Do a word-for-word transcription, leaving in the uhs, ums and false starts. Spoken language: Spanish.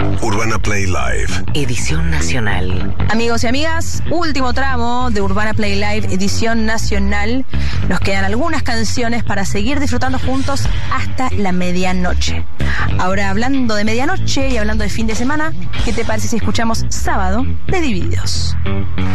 Urbana Play Live, edición nacional. Amigos y amigas, último tramo de Urbana Play Live, edición nacional. Nos quedan algunas canciones para seguir disfrutando juntos hasta la medianoche. Ahora, hablando de medianoche y hablando de fin de semana, ¿qué te parece si escuchamos Sábado de Divididos?